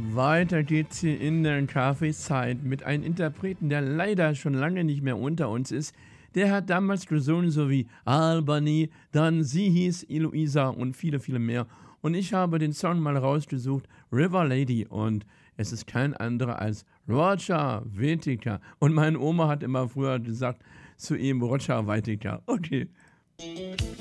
Weiter geht's hier in der Kaffeezeit mit einem Interpreten, der leider schon lange nicht mehr unter uns ist. Der hat damals gesungen, so wie Albany, dann Sie hieß Eloisa und viele, viele mehr. Und ich habe den Song mal rausgesucht, River Lady. Und es ist kein anderer als Roger Whittaker. Und meine Oma hat immer früher gesagt zu ihm Roger Whittaker. Okay.